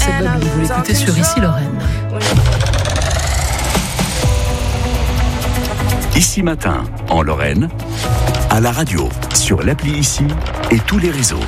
c'est Bobby, vous l'écoutez sur Ici Lorraine. Ici Matin, en Lorraine, à la radio, sur l'appli Ici et tous les réseaux.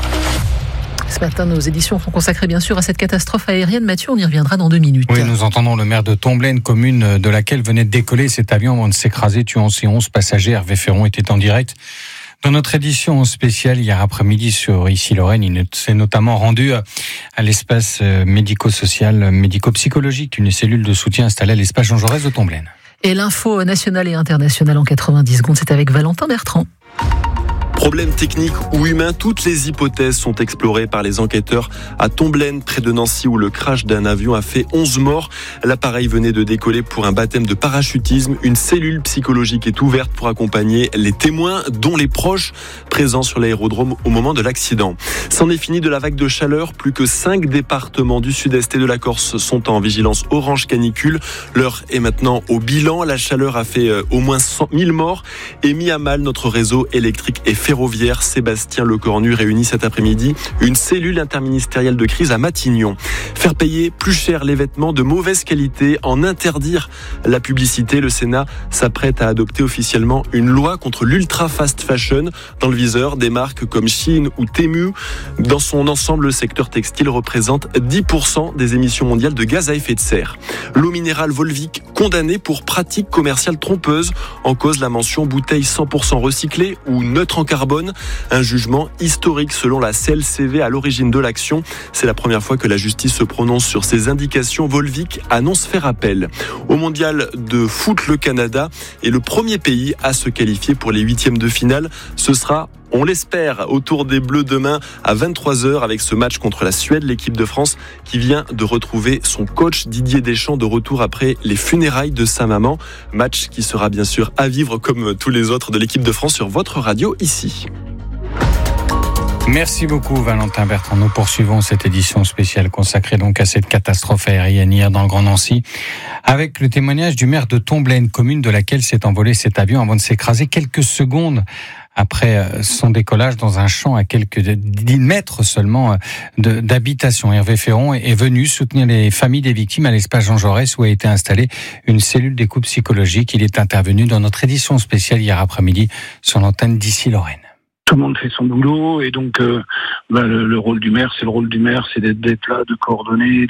Ce matin, nos éditions sont consacrées bien sûr à cette catastrophe aérienne. Mathieu, on y reviendra dans 2 minutes. Oui, nous entendons le maire de Tomblaine, commune de laquelle venait de décoller cet avion avant de s'écraser, tuant ses 11 passagers. Hervé Ferron était en direct dans notre édition spéciale hier après-midi sur Ici Lorraine. Il s'est notamment rendu à l'espace médico-social, médico-psychologique, une cellule de soutien installée à l'espace Jean Jaurès de Tomblaine. Et l'info nationale et internationale en 90 secondes, c'est avec Valentin Bertrand. Problème technique ou humain, toutes les hypothèses sont explorées par les enquêteurs à Tomblaine, près de Nancy, où le crash d'un avion a fait 11 morts. L'appareil venait de décoller pour un baptême de parachutisme. Une cellule psychologique est ouverte pour accompagner les témoins, dont les proches, présents sur l'aérodrome au moment de l'accident. C'en est fini de la vague de chaleur. Plus que 5 départements du sud-est et de la Corse sont en vigilance orange canicule. L'heure est maintenant au bilan. La chaleur a fait au moins 100 000 morts et mis à mal notre réseau électrique et ferroviaire. Sébastien Lecornu réunit cet après-midi une cellule interministérielle de crise à Matignon. Faire payer plus cher les vêtements de mauvaise qualité, en interdire la publicité. Le Sénat s'apprête à adopter officiellement une loi contre l'ultra fast fashion. Dans le viseur, des marques comme Shein ou Temu. Dans son ensemble, le secteur textile représente 10% des émissions mondiales de gaz à effet de serre. L'eau minérale Volvic condamnée pour pratiques commerciales trompeuses. En cause, la mention bouteille 100% recyclée ou neutre en carbone. Un jugement historique selon la CLCV à l'origine de l'action. C'est la première fois que la justice se prononce sur ces indications. Volvic annonce faire appel. Au mondial de foot, le Canada est le premier pays à se qualifier pour les 8e de finale. Ce sera, on l'espère, autour des Bleus demain à 23h avec ce match contre la Suède. L'équipe de France qui vient de retrouver son coach Didier Deschamps de retour après les funérailles de sa maman. Match qui sera bien sûr à vivre comme tous les autres de l'équipe de France sur votre radio ici. Merci beaucoup Valentin Bertrand. Nous poursuivons cette édition spéciale consacrée donc à cette catastrophe aérienne hier dans le Grand Nancy avec le témoignage du maire de Tomblaine, commune de laquelle s'est envolé cet avion avant de s'écraser quelques secondes après son décollage dans un champ à quelques 10 mètres seulement d'habitation. Hervé Ferron est venu soutenir les familles des victimes à l'espace Jean Jaurès où a été installée une cellule d'écoute psychologique. Il est intervenu dans notre édition spéciale hier après-midi sur l'antenne d'Ici Lorraine. Tout le monde fait son boulot et donc le rôle du maire, c'est d'être là, de coordonner.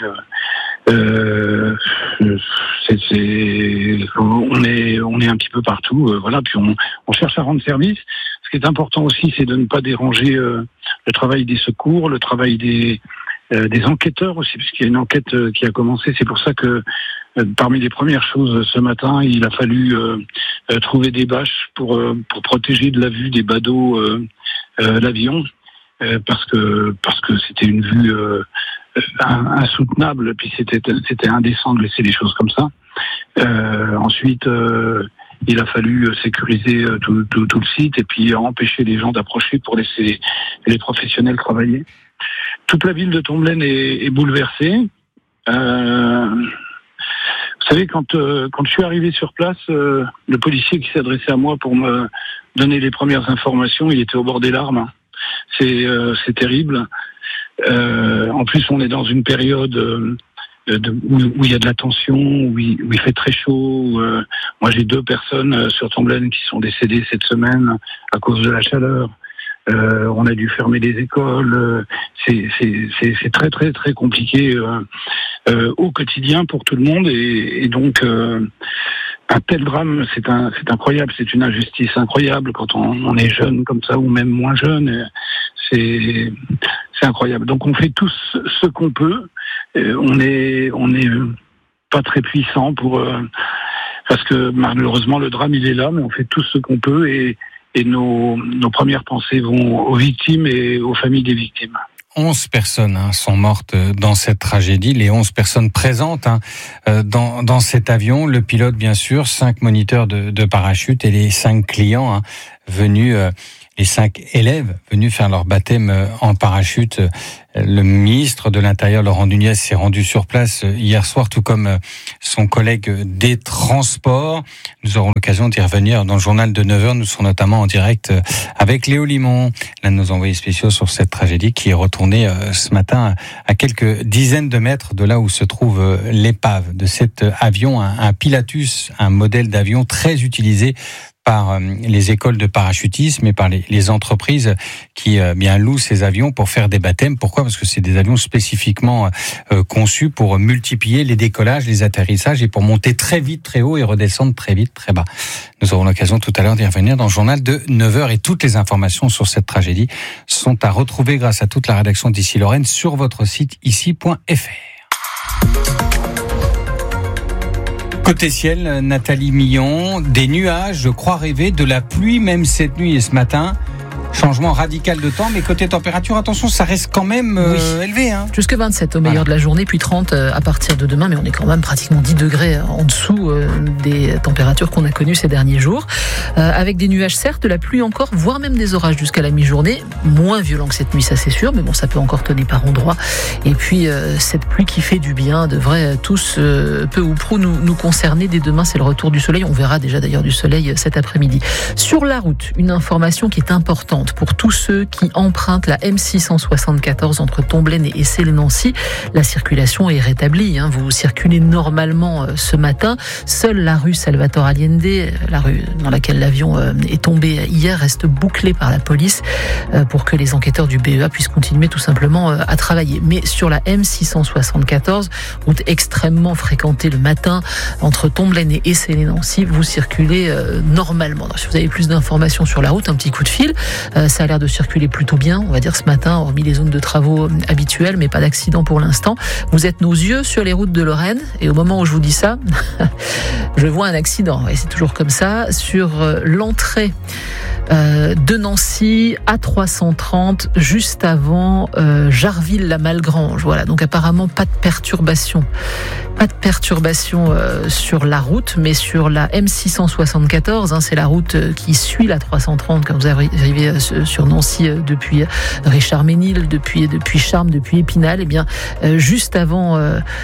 On est un petit peu partout, voilà. Puis on cherche à rendre service. Ce qui est important aussi, c'est de ne pas déranger le travail des secours, le travail des enquêteurs aussi, puisqu'il y a une enquête qui a commencé. C'est pour ça que parmi les premières choses ce matin, il a fallu trouver des bâches pour protéger de la vue des badauds l'avion, parce que c'était une vue insoutenable, puis c'était indécent de laisser les choses comme ça. Ensuite, il a fallu sécuriser tout le site et puis empêcher les gens d'approcher pour laisser les professionnels travailler. Toute la ville de Tomblaine est bouleversée. Vous savez, quand je suis arrivé sur place, le policier qui s'est adressé à moi pour me donner les premières informations, il était au bord des larmes. C'est terrible. En plus, on est dans une période où il y a de la tension, où il fait très chaud. Moi, j'ai 2 personnes sur Tomblaine qui sont décédées cette semaine à cause de la chaleur. On a dû fermer des écoles. C'est très très très compliqué au quotidien pour tout le monde et donc un tel drame, c'est incroyable, c'est une injustice incroyable quand on est jeune comme ça ou même moins jeune. C'est incroyable. Donc on fait tous ce qu'on peut. On est pas très puissant parce que malheureusement le drame il est là, mais on fait tous ce qu'on peut et nos premières pensées vont aux victimes et aux familles des victimes. 11 personnes sont mortes dans cette tragédie, les 11 personnes présentes dans cet avion, le pilote bien sûr, 5 moniteurs de parachute et les 5 clients venus les 5 élèves venus faire leur baptême en parachute. Le ministre de l'Intérieur, Laurent Nunez, s'est rendu sur place hier soir, tout comme son collègue des Transports. Nous aurons l'occasion d'y revenir dans le journal de 9h. Nous serons notamment en direct avec Léo Limon, l'un de nos envoyés spéciaux sur cette tragédie qui est retournée ce matin à quelques dizaines de mètres de là où se trouve l'épave de cet avion, un Pilatus, un modèle d'avion très utilisé par les écoles de parachutisme et par les entreprises qui bien louent ces avions pour faire des baptêmes. Pourquoi ? Parce que c'est des avions spécifiquement conçus pour multiplier les décollages, les atterrissages et pour monter très vite, très haut et redescendre très vite, très bas. Nous aurons l'occasion tout à l'heure d'y revenir dans le journal de 9h et toutes les informations sur cette tragédie sont à retrouver grâce à toute la rédaction d'Ici Lorraine sur votre site ici.fr. Côté ciel, Nathalie Millon, des nuages, je crois rêver, de la pluie même cette nuit et ce matin. Changement radical de temps, mais côté température, attention, ça reste quand même élevé. Jusque 27 au meilleur de la journée, puis 30 à partir de demain, mais on est quand même pratiquement 10 degrés en dessous des températures qu'on a connues ces derniers jours. Avec des nuages certes, de la pluie encore, voire même des orages jusqu'à la mi-journée. Moins violent que cette nuit, ça c'est sûr, mais bon, ça peut encore tonner par endroits. Et puis cette pluie qui fait du bien devrait tous, peu ou prou, nous concerner. Dès demain, c'est le retour du soleil. On verra déjà d'ailleurs du soleil cet après-midi. Sur la route, une information qui est importante pour tous ceux qui empruntent la M674 entre Tomblaine et Essey-les-Nancy. La circulation est rétablie. Vous circulez normalement ce matin. Seule la rue Salvatore Allende, la rue dans laquelle l'avion est tombé hier, reste bouclée par la police pour que les enquêteurs du BEA puissent continuer tout simplement à travailler. Mais sur la M674, route extrêmement fréquentée le matin entre Tomblaine et Essey-les-Nancy, vous circulez normalement. Alors, si vous avez plus d'informations sur la route, un petit coup de fil. Ça a l'air de circuler plutôt bien, on va dire ce matin, hormis les zones de travaux habituelles, mais pas d'accident pour l'instant. Vous êtes nos yeux sur les routes de Lorraine, et au moment où je vous dis ça, je vois un accident, et c'est toujours comme ça, sur l'entrée de Nancy à 330, juste avant Jarville-la-Malgrange. Voilà, donc apparemment pas de perturbation. Pas de perturbation sur la route, mais sur la M674, c'est la route qui suit la 330 quand vous arrivez sur Nancy depuis Richard Ménil, depuis Charmes, depuis Épinal, et bien juste avant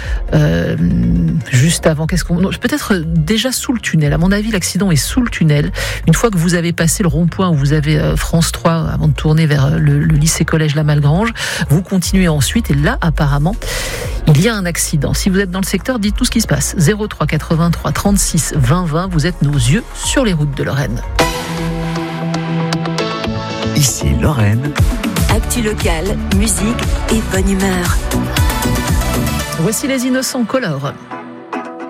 qu'est-ce qu'on peut-être déjà sous le tunnel. À mon avis, l'accident est sous le tunnel. Une fois que vous avez passé le rond-point où vous avez France 3 avant de tourner vers le lycée-collège La Malgrange, vous continuez ensuite et là apparemment il y a un accident. Si vous êtes dans le secteur, dites tout ce qui se passe. 03 83 36 20 20, vous êtes nos yeux sur les routes de Lorraine. Ici Lorraine. Actu locale, musique et bonne humeur. Voici les Innocents Color.